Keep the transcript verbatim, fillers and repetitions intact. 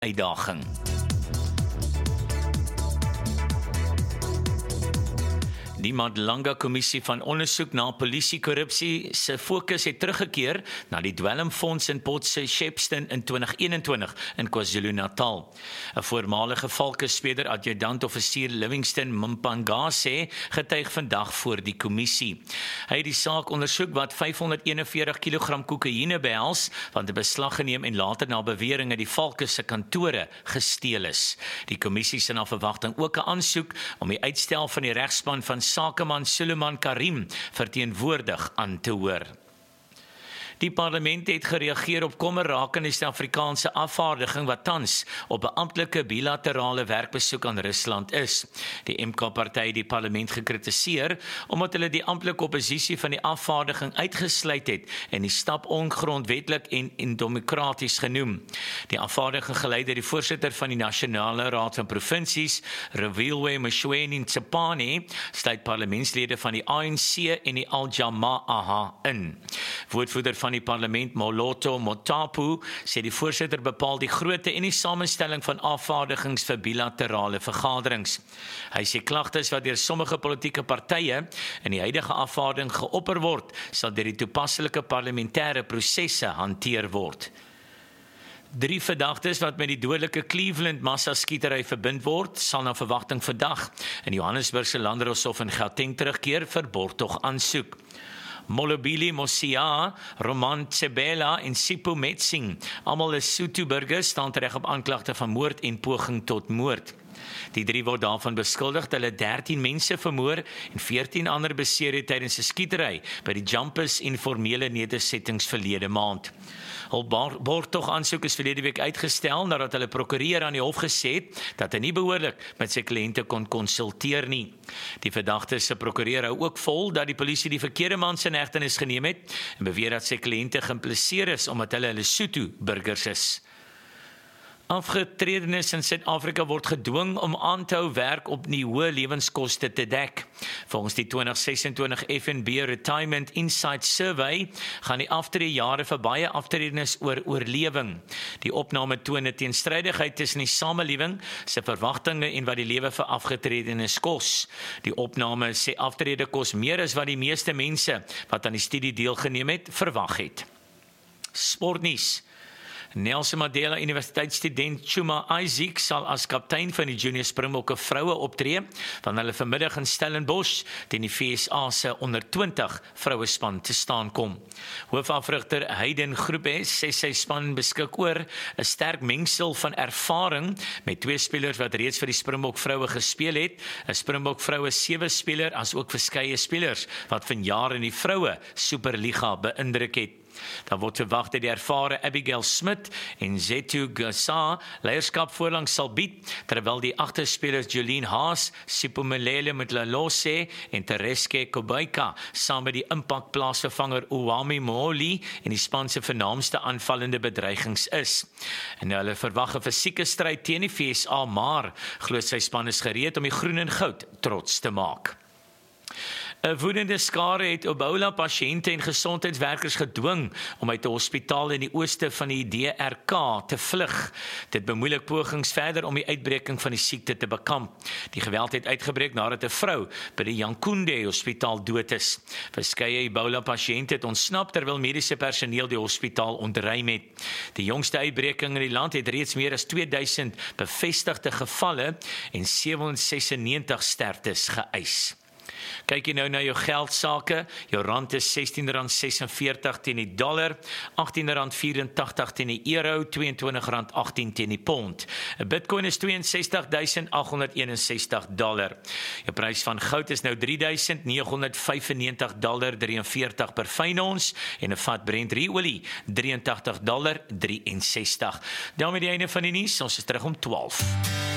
uitdaging. Die Madlanga-kommissie van ondersoek na polisiekorrupsie se fokus het teruggekeer na die dwelmfonds in Port Shepstone in twintig eenentwintig in KwaZulu-Natal. 'n Voormalige valkespeler adjudant offisier Livingston Mpangase getuig vandag voor die kommissie. Hy het die saak ondersoek wat vyfhonderdeenenveertig kilogram kokaine behels, want dit beslag geneem en later na beweringe die valkes se kantore gesteel is. Die kommissie se na verwagting ook 'n aansoek om die uitstel van die regspan van Sakeman Suleiman Karim verteenwoordig aan te hoor. Die parlement het gereageer op kommer rakende die Suid-Afrikaanse afvaardiging wat tans op 'n amptelike bilaterale werkbesoek aan Rusland is. Die M K-party het die parlement gekritiseer omdat hulle die amptelike oppositie van die afvaardiging uitgesluit het en die stap ongrondwetlik en ondemokraties genoem. Die afvaardiging gelei deur die voorsitter van die Nasionale Raad van Provinsies, Revilwe Mshweni Ntsipane, sluit parlementslede van die A N C en die Al-Jama'ah in. Woordvoerder van die parlement Moloto Motapu sê die voorsitter bepaal die grootte en die samestelling van afvaardigings vir bilaterale vergaderings. Hy sê klagtes wat deur sommige politieke partye in die huidige afvaardiging geopper word, sal deur die toepaslike parlementêre prosesse hanteer word. Drie verdagtes wat met die dodelike Cleveland massaskietery verbind word, sal na verwagting vandag in Johannesburgse Landdroshof in Gauteng terugkeer vir borgtog aansoek. Molobili Mosia, Roman Tsebela en Sipho Metsing, almal is Sotho-burgers, staan tereg op aanklagte van moord en poging tot moord. Die drie word daarvan beskuldig dat hulle dertien mense vermoor en veertien ander beseer het tydens 'n skietery by die Jumpers informele nedersettings verlede maand. Hul borgtog aansoek is verlede week uitgestel nadat hulle prokureur aan die hof gesê het dat hy nie behoorlik met sy kliënte kon konsulteer nie. Die verdagte se prokureur hou ook vol dat die polisie die verkeerde man se in hegtenis geneem het en beweer dat sy kliënte geïmpliseer is omdat hulle Lesotho-burgers is. Afgetredenes in Suid-Afrika word gedwing om aan te hou werk op die hoë lewenskoste te dek. Volgens die twintig sesentwintig F N B Retirement Insight Survey gaan die aftreejare vir baie aftredenes oor oorlewing. Die opname toon 'n teenstrydigheid tussen die samelewing se verwagtinge en wat die lewe vir afgetredenes kos. Die opname sê aftrede kos meer as wat die meeste mense wat aan die studie deelgeneem het, verwag het. Sportnuus. Nelson Mandela Universiteitsstudent Chuma Isaac sal as kaptein van die Junior Springbokke vroue optree, van hulle vanmiddag in Stellenbosch teen die V S A se onder twintig vrouespan te staan kom. Hoofafrigter Hayden Groepe sê sy span beskik oor 'n sterk mengsel van ervaring met twee spelers wat reeds vir die Springbok vroue gespeel het, 'n Springbok vroue sewe speler as ook verskeie spelers wat vanjaar in die vroue Superliga beïndruk het. Daar word verwag dat die ervare Abigail Smith en Zethu Gasa leierskap voorlangs sal bied, terwyl die agterspelers Jolene Haas, Siphumelele Mtlalose en Tereske Kobaika saam met die impakplaasvervanger Uwami Moholi en die span se vernaamste aanvallende bedreigings is. En hulle verwag 'n fisieke stryd teen die V S A, maar glo sy span is gereed om die groen en goud trots te maak. 'n Woedende skare het Ebola-pasiënte en gesondheidswerkers gedwing om uit 'n hospitaal in die ooste van die D R K te vlug. Dit bemoeilik pogings verder om die uitbreking van die siekte te bekamp. Die geweld het uitgebreek nadat 'n vrou by die Yankunde Hospitaal dood is. Verskeie Ebola-pasiënte het ontsnap terwyl mediese personeel die hospitaal ontruim het. Die jongste uitbreking in die land het reeds meer as tweeduisend bevestigde gevalle en sewehonderdsesennegentig sterftes geëis. Kyk jy nou na jou geldsake, jou rand is sestien rand sesenveertig teen die dollar, agttien rand vyerentagtig teen die euro, tweeëntwintig rand agttien teen die pond. 'n Bitcoin is ses twee ses duisend agt honderd eenensestig dollar. Die prys van goud is nou drie duisend nege honderd vyfennegentig dollar drieënveertig per fyn ons en 'n vat Brent ruolie drieëntagtig dollar drieënsestig. Daarmee die einde van die nuus, ons is terug om twaalf.